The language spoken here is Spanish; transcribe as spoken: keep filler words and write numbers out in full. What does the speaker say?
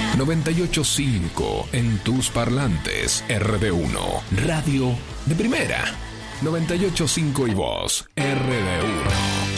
noventa y ocho punto cinco en tus parlantes. R D uno, radio de primera. noventa y ocho punto cinco y vos, R